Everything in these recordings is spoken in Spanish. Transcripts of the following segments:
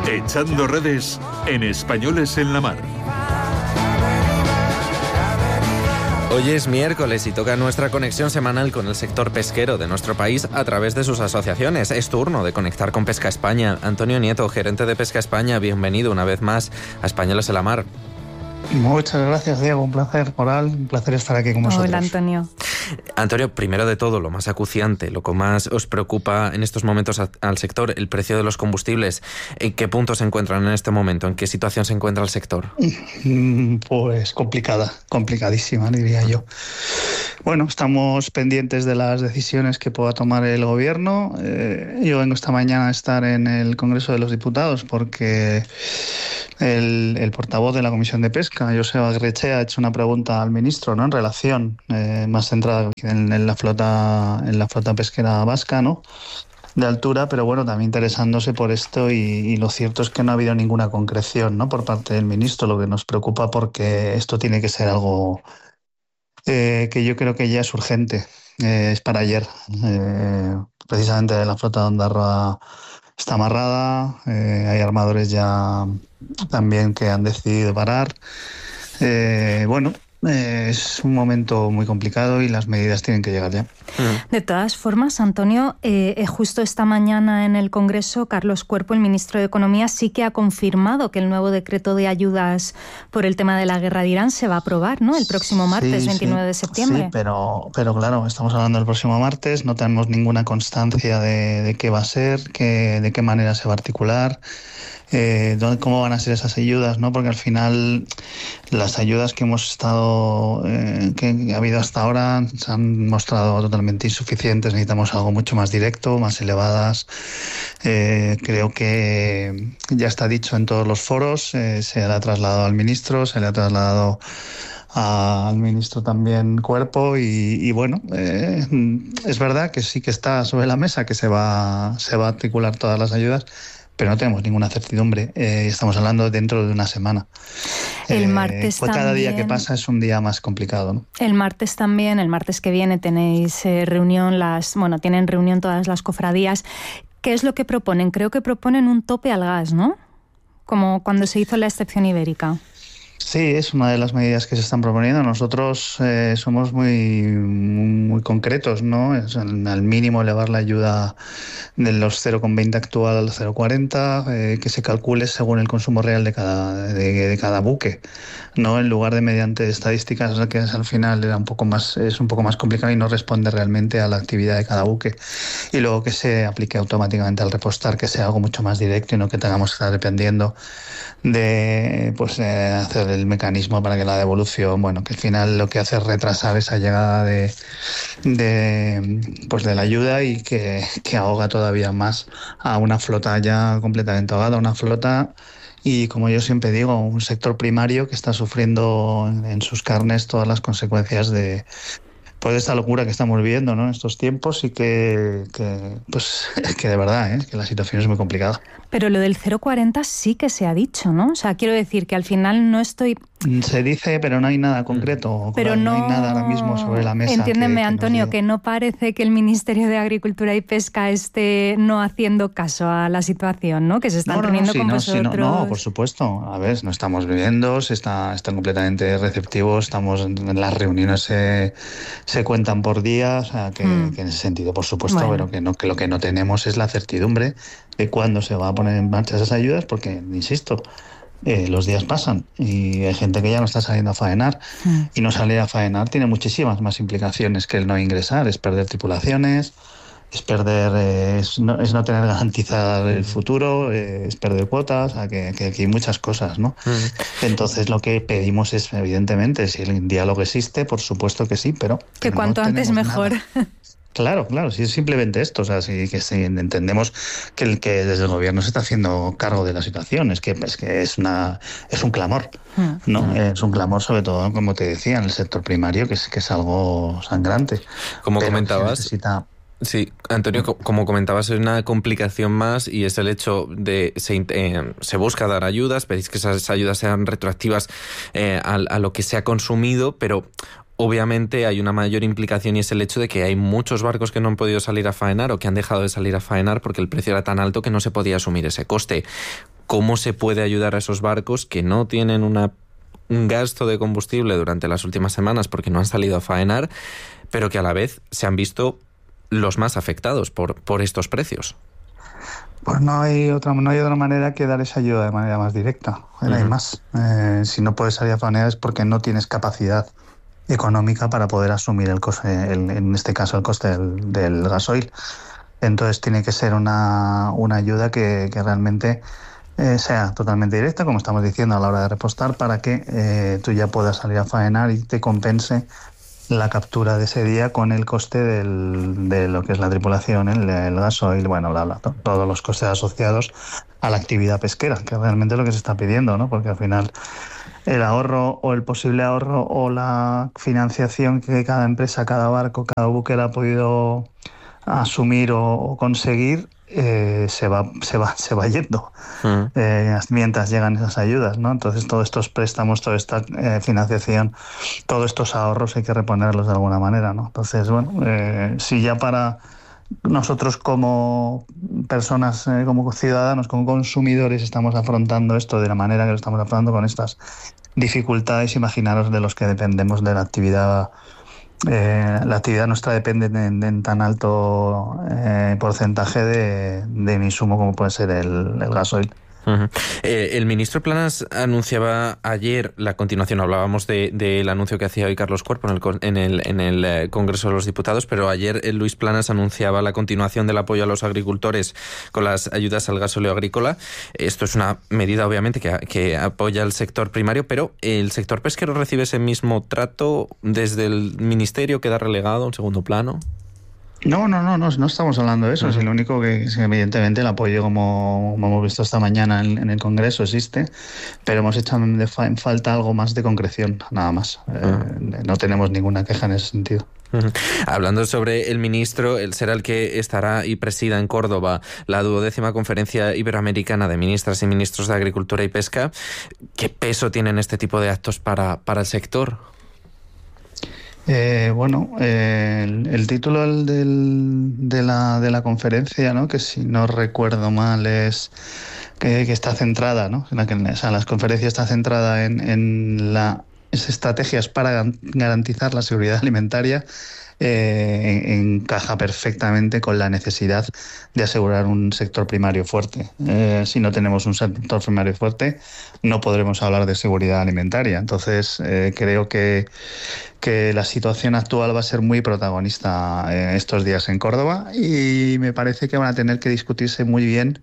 Echando redes en Españoles en la Mar. Hoy es miércoles y toca nuestra conexión semanal con el sector pesquero de nuestro país a través de sus asociaciones. Es turno de conectar con Pesca España. Antonio Nieto, gerente de Pesca España, bienvenido una vez más a Españoles en la Mar. Muchas gracias, Diego. Un placer, Moral. Un placer estar aquí con vosotros. Hola, Antonio. Antonio, primero de todo, lo más acuciante, lo que más os preocupa en estos momentos al sector, el precio de los combustibles. ¿En qué punto se encuentran en este momento? ¿En qué situación se encuentra el sector? Pues complicadísima, diría yo. Bueno, estamos pendientes de las decisiones que pueda tomar el gobierno. Yo vengo esta mañana a estar en el Congreso de los Diputados porque el portavoz de la Comisión de Pesca, Joseba Aguirrechea, ha hecho una pregunta al ministro, ¿no?, en relación más centrada en la flota pesquera vasca, ¿no?, de altura, pero bueno, también interesándose por esto y lo cierto es que no ha habido ninguna concreción, ¿no?, por parte del ministro, lo que nos preocupa porque esto tiene que ser algo que yo creo que ya es urgente, es para ayer. Precisamente la flota de Ondarroa está amarrada, hay armadores ya también que han decidido parar. Es un momento muy complicado y las medidas tienen que llegar ya. De todas formas, Antonio, justo esta mañana en el Congreso, Carlos Cuerpo, el ministro de Economía, sí que ha confirmado que el nuevo decreto de ayudas por el tema de la guerra de Irán se va a aprobar, ¿no?, el próximo martes, 29 de septiembre. Sí, pero claro, estamos hablando del próximo martes, no tenemos ninguna constancia de qué va a ser, de qué manera se va a articular. Cómo van a ser esas ayudas, ¿no? Porque al final las ayudas que ha habido hasta ahora se han mostrado totalmente insuficientes. Necesitamos algo mucho más directo, más elevadas. Creo que ya está dicho en todos los foros, se le ha trasladado al ministro, se le ha trasladado al ministro también Cuerpo y bueno, es verdad que sí que está sobre la mesa que se va a articular todas las ayudas, pero no tenemos ninguna certidumbre. Estamos hablando dentro de una semana. El martes cada también, día que pasa es un día más complicado, ¿no? El martes que viene tenéis tienen reunión todas las cofradías. ¿Qué es lo que proponen? Creo que proponen un tope al gas, ¿no?, como cuando se hizo la excepción ibérica. Sí, es una de las medidas que se están proponiendo. Nosotros somos muy concretos, ¿no? Es al mínimo elevar la ayuda de los 0,20 actual al 0,40, que se calcule según el consumo real de cada buque, ¿no? En lugar de mediante estadísticas, que al final es un poco más complicado y no responde realmente a la actividad de cada buque. Y luego que se aplique automáticamente al repostar, que sea algo mucho más directo y no que tengamos que estar dependiendo de hacer el mecanismo para que la devolución, que al final lo que hace es retrasar esa llegada de la ayuda y que ahoga todavía más a una flota ya completamente ahogada, una flota. Y como yo siempre digo, un sector primario que está sufriendo en sus carnes todas las consecuencias de esta locura que estamos viviendo, ¿no?, en estos tiempos y que de verdad, que la situación es muy complicada. Pero lo del 0,40 sí que se ha dicho, ¿no? O sea, quiero decir que al final no estoy... Se dice, pero no hay nada concreto. Pero no hay nada ahora mismo sobre la mesa. Entiéndeme, Antonio, que no parece que el Ministerio de Agricultura y Pesca esté no haciendo caso a la situación, ¿no? Que se están reuniendo con vosotros. No, por supuesto. A ver, no estamos viviendo, están completamente receptivos, estamos en las reuniones, se cuentan por día, o sea, que en ese sentido, por supuesto, pero que lo que no tenemos es la certidumbre de cuándo se va a poner en marcha esas ayudas, porque, insisto, los días pasan y hay gente que ya no está saliendo a faenar y no salir a faenar tiene muchísimas más implicaciones que el no ingresar, es perder tripulaciones, es no tener garantizado el futuro, es perder cuotas, o sea, que hay muchas cosas, ¿no? Entonces lo que pedimos es, evidentemente, si el diálogo existe, por supuesto que sí, pero que cuanto antes mejor. Nada. Claro, si es simplemente esto, o sea, si entendemos que desde el gobierno se está haciendo cargo de la situación, es que es un clamor, ¿no? Es un clamor, sobre todo, como te decía, en el sector primario, que es algo sangrante. Como pero comentabas. Sí, Antonio, como comentabas, hay una complicación más y es el hecho de se busca dar ayudas, pedís que esas ayudas sean retroactivas a lo que se ha consumido, pero obviamente hay una mayor implicación y es el hecho de que hay muchos barcos que no han podido salir a faenar o que han dejado de salir a faenar porque el precio era tan alto que no se podía asumir ese coste. cómo se puede ayudar a esos barcos que no tienen un gasto de combustible durante las últimas semanas porque no han salido a faenar, pero que a la vez se han visto los más afectados por estos precios. Pues no hay otra manera que dar esa ayuda de manera más directa. No hay más. Si no puedes salir a faenar es porque no tienes capacidad económica para poder asumir el coste, en este caso el coste del gasoil. Entonces tiene que ser una ayuda que realmente sea totalmente directa, como estamos diciendo a la hora de repostar, para que tú ya puedas salir a faenar y te compense la captura de ese día con el coste de lo que es la tripulación, el gasoil, bueno, todos los costes asociados a la actividad pesquera, que realmente es lo que se está pidiendo, ¿no? Porque al final el ahorro o el posible ahorro o la financiación que cada empresa, cada barco, cada buque ha podido asumir o conseguir se va yendo mientras llegan esas ayudas, ¿no? Entonces todos estos préstamos, toda esta financiación, todos estos ahorros hay que reponerlos de alguna manera, ¿no? Entonces, bueno, si ya para nosotros como personas, como ciudadanos, como consumidores estamos afrontando esto de la manera que lo estamos afrontando con estas dificultades, imaginaros de los que dependemos de la actividad. La actividad nuestra depende en tan alto porcentaje de un insumo como puede ser el gasoil. El ministro Planas anunciaba ayer la continuación, hablábamos del anuncio que hacía hoy Carlos Cuerpo en el Congreso de los Diputados, pero ayer Luis Planas anunciaba la continuación del apoyo a los agricultores con las ayudas al gasóleo agrícola. Esto es una medida obviamente que apoya al sector primario, pero ¿el sector pesquero recibe ese mismo trato desde el ministerio? ¿Queda relegado a un segundo plano? No estamos hablando de eso. Es lo único que evidentemente el apoyo, como hemos visto esta mañana en el Congreso, existe, pero hemos hecho en falta algo más de concreción, nada más. No tenemos ninguna queja en ese sentido. Hablando sobre el ministro, él será el que estará y presida en Córdoba la 12ª Conferencia Iberoamericana de Ministras y Ministros de Agricultura y Pesca. ¿Qué peso tienen este tipo de actos para el sector? El título de la conferencia, ¿no? Que si no recuerdo mal es que está centrada, ¿no? Las conferencias está centrada en las estrategias para garantizar la seguridad alimentaria. Encaja perfectamente con la necesidad de asegurar un sector primario fuerte. Si no tenemos un sector primario fuerte, no podremos hablar de seguridad alimentaria. Entonces, creo que la situación actual va a ser muy protagonista estos días en Córdoba y me parece que van a tener que discutirse muy bien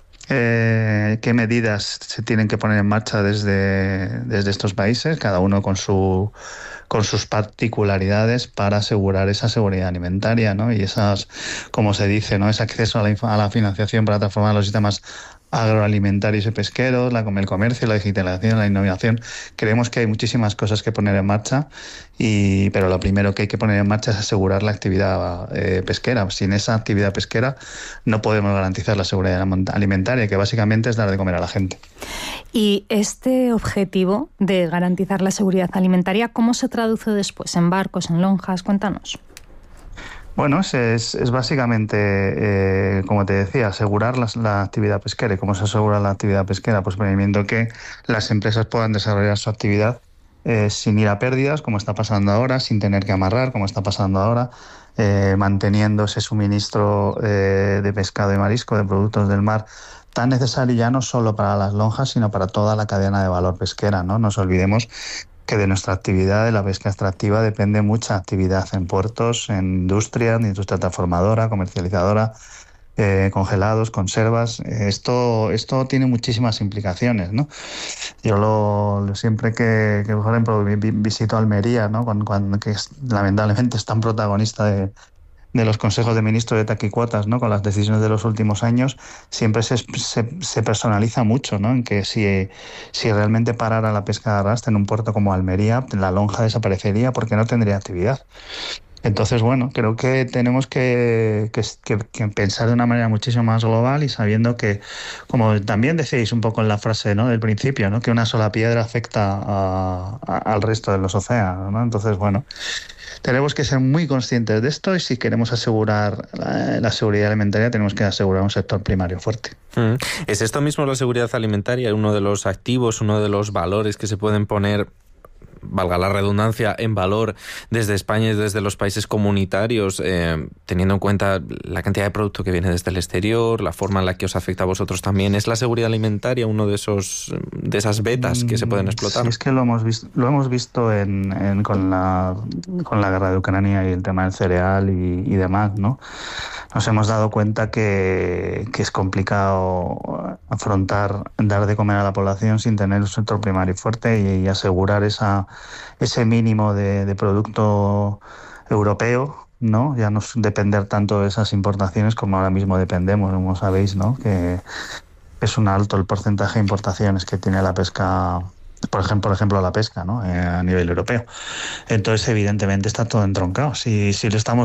qué medidas se tienen que poner en marcha desde estos países, cada uno con sus particularidades para asegurar esa seguridad alimentaria, ¿no? Y esas, como se dice, ¿no? Ese acceso a la financiación para transformar los sistemas agroalimentarios y pesqueros, el comercio, la digitalización, la innovación. Creemos que hay muchísimas cosas que poner en marcha, pero lo primero que hay que poner en marcha es asegurar la actividad pesquera. Sin esa actividad pesquera no podemos garantizar la seguridad alimentaria, que básicamente es dar de comer a la gente. Y este objetivo de garantizar la seguridad alimentaria, ¿cómo se traduce después en barcos, en lonjas? Cuéntanos. Bueno, es básicamente, como te decía, asegurar la actividad pesquera. ¿Y cómo se asegura la actividad pesquera? Pues permitiendo que las empresas puedan desarrollar su actividad sin ir a pérdidas, como está pasando ahora, sin tener que amarrar, como está pasando ahora, manteniendo ese suministro de pescado y marisco, de productos del mar, tan necesario ya no solo para las lonjas, sino para toda la cadena de valor pesquera, ¿no? Nos olvidemos que de nuestra actividad, de la pesca extractiva, depende mucha actividad en puertos, en industria transformadora, comercializadora, congelados, conservas. Esto tiene muchísimas implicaciones, ¿no? Yo siempre que por ejemplo visito Almería, ¿no? Que lamentablemente es tan protagonista de los consejos de ministros de taquicuotas, ¿no? Con las decisiones de los últimos años, siempre se personaliza mucho, ¿no? En que si realmente parara la pesca de arrastre en un puerto como Almería, la lonja desaparecería porque no tendría actividad. Entonces, bueno, creo que tenemos que pensar de una manera muchísimo más global y sabiendo que, como también decíais un poco en la frase, ¿no?, del principio, ¿no?, que una sola piedra afecta al resto de los océanos, ¿no? Entonces, bueno, tenemos que ser muy conscientes de esto y si queremos asegurar la seguridad alimentaria tenemos que asegurar un sector primario fuerte. ¿Es esto mismo la seguridad alimentaria, uno de los activos, uno de los valores que se pueden poner, valga la redundancia, en valor desde España y desde los países comunitarios, teniendo en cuenta la cantidad de producto que viene desde el exterior, la forma en la que os afecta a vosotros también? ¿Es la seguridad alimentaria uno de esas vetas que se pueden explotar? Sí, es que lo hemos visto con la guerra de Ucrania y el tema del cereal y demás, ¿no? Nos hemos dado cuenta que es complicado dar de comer a la población sin tener un sector primario fuerte y asegurar ese mínimo de producto europeo, ¿no? Ya no depender tanto de esas importaciones como ahora mismo dependemos, como sabéis, ¿no?, que es un alto el porcentaje de importaciones que tiene la pesca, por ejemplo la pesca, ¿no?, a nivel europeo. Entonces, evidentemente está todo entroncado. Si lo estamos